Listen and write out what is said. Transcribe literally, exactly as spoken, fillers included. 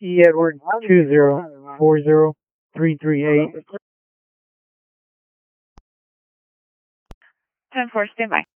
E Edward two zero four zero three three eight. ten four, stand by.